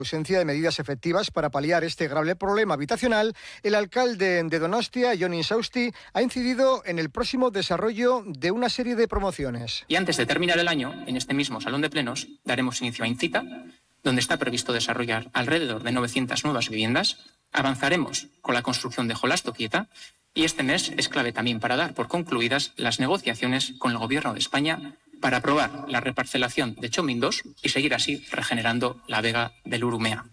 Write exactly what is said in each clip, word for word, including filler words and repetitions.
ausencia de medidas efectivas para paliar este grave problema habitacional, el alcalde de Donostia, Jon Insausti, ha incidido en el próximo desarrollo de una serie de promociones. Y antes de terminar el año, en este mismo salón de plenos, daremos inicio a Incita, donde está previsto desarrollar alrededor de novecientas nuevas viviendas. Avanzaremos con la construcción de Jolasto Quieta y este mes es clave también para dar por concluidas las negociaciones con el Gobierno de España para aprobar la reparcelación de Chomin dos y seguir así regenerando la vega del Urumea.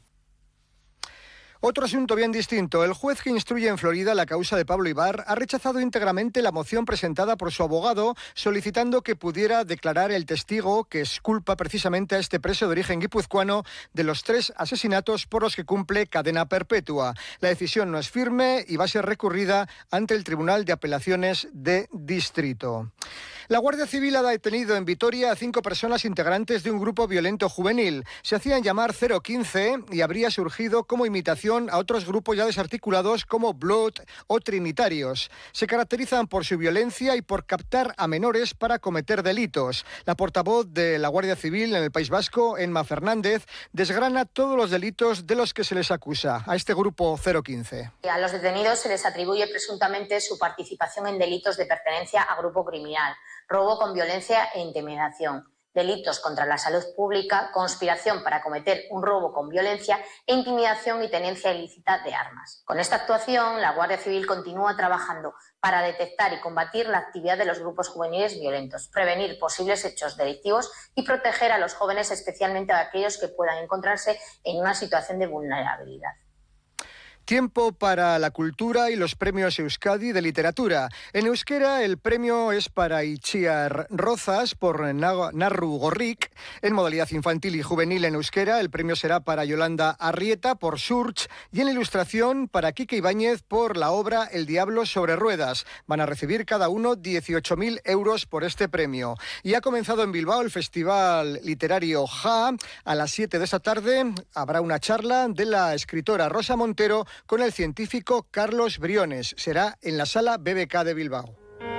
Otro asunto bien distinto. El juez que instruye en Florida la causa de Pablo Ibar ha rechazado íntegramente la moción presentada por su abogado solicitando que pudiera declarar el testigo que exculpa precisamente a este preso de origen guipuzcoano de los tres asesinatos por los que cumple cadena perpetua. La decisión no es firme y va a ser recurrida ante el Tribunal de Apelaciones de Distrito. La Guardia Civil ha detenido en Vitoria a cinco personas integrantes de un grupo violento juvenil. Se hacían llamar cero quince y habría surgido como imitación a otros grupos ya desarticulados como Blood o Trinitarios. Se caracterizan por su violencia y por captar a menores para cometer delitos. La portavoz de la Guardia Civil en el País Vasco, Emma Fernández, desgrana todos los delitos de los que se les acusa a este grupo cero quince. A los detenidos se les atribuye presuntamente su participación en delitos de pertenencia a grupo criminal, robo con violencia e intimidación, delitos contra la salud pública, conspiración para cometer un robo con violencia e intimidación y tenencia ilícita de armas. Con esta actuación, la Guardia Civil continúa trabajando para detectar y combatir la actividad de los grupos juveniles violentos, prevenir posibles hechos delictivos y proteger a los jóvenes, especialmente a aquellos que puedan encontrarse en una situación de vulnerabilidad. Tiempo para la cultura y los premios Euskadi de literatura. En euskera el premio es para Itziar Rozas por Narru Gorrik. En modalidad infantil y juvenil en euskera el premio será para Yolanda Arrieta por Surch y en ilustración para Quique Ibáñez por la obra El diablo sobre ruedas. Van a recibir cada uno dieciocho mil euros por este premio. Y ha comenzado en Bilbao el Festival Literario Ja. A las siete de esta tarde habrá una charla de la escritora Rosa Montero con el científico Carlos Briones. Será en la Sala B B K de Bilbao.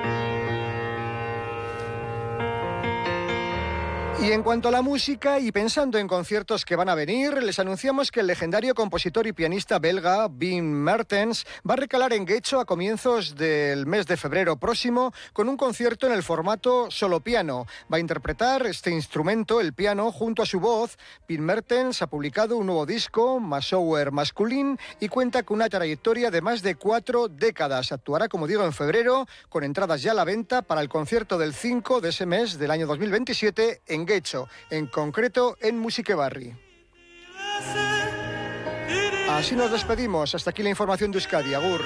Y en cuanto a la música y pensando en conciertos que van a venir, les anunciamos que el legendario compositor y pianista belga Wim Mertens va a recalar en Guecho a comienzos del mes de febrero próximo con un concierto en el formato solo piano. Va a interpretar este instrumento, el piano, junto a su voz. Wim Mertens ha publicado un nuevo disco, Masauer Masculin, y cuenta con una trayectoria de más de cuatro décadas. Actuará, como digo, en febrero, con entradas ya a la venta para el concierto del cinco de ese mes del año dos mil veintisiete en Guecho, en concreto en Musiquebarri. Así nos despedimos. Hasta aquí la información de Euskadi. Agur.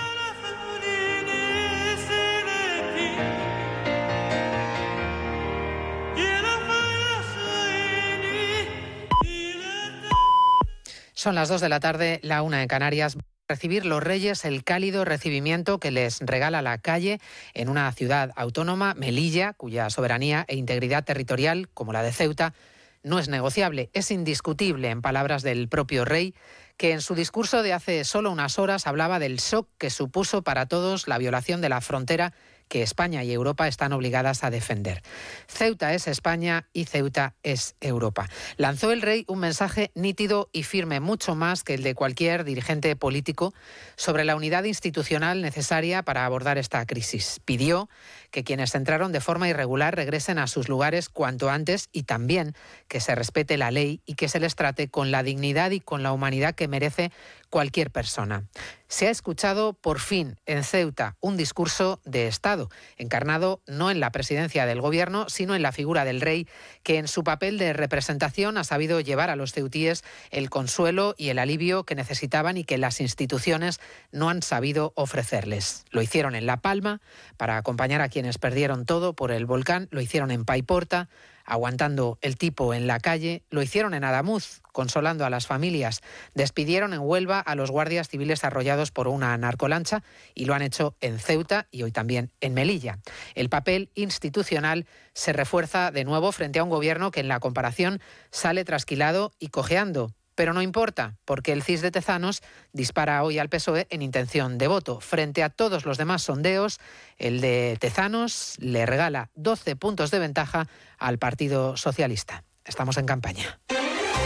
Son las dos de la tarde, la una en Canarias. Recibir los Reyes el cálido recibimiento que les regala la calle en una ciudad autónoma, Melilla, cuya soberanía e integridad territorial, como la de Ceuta, no es negociable, es indiscutible, en palabras del propio rey, que en su discurso de hace solo unas horas hablaba del shock que supuso para todos la violación de la frontera que España y Europa están obligadas a defender. Ceuta es España y Ceuta es Europa. Lanzó el rey un mensaje nítido y firme, mucho más que el de cualquier dirigente político, sobre la unidad institucional necesaria para abordar esta crisis. Pidió que quienes entraron de forma irregular regresen a sus lugares cuanto antes y también que se respete la ley y que se les trate con la dignidad y con la humanidad que merece cualquier persona. Se ha escuchado por fin en Ceuta un discurso de Estado, encarnado no en la presidencia del gobierno, sino en la figura del rey, que en su papel de representación ha sabido llevar a los ceutíes el consuelo y el alivio que necesitaban y que las instituciones no han sabido ofrecerles. Lo hicieron en La Palma, para acompañar a quienes perdieron todo por el volcán, lo hicieron en Paiporta, aguantando el tipo en la calle, lo hicieron en Adamuz, consolando a las familias, despidieron en Huelva a los guardias civiles arrollados por una narcolancha y lo han hecho en Ceuta y hoy también en Melilla. El papel institucional se refuerza de nuevo frente a un gobierno que en la comparación sale trasquilado y cojeando. Pero no importa, porque el C I S de Tezanos dispara hoy al P S O E en intención de voto. Frente a todos los demás sondeos, el de Tezanos le regala doce puntos de ventaja al Partido Socialista. Estamos en campaña.